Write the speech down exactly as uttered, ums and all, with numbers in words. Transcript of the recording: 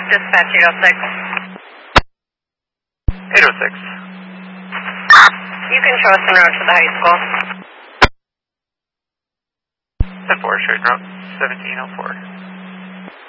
Dispatch eight oh six. eight oh six. You can show us en route to the high school. ten four, straight route, seventeen oh four.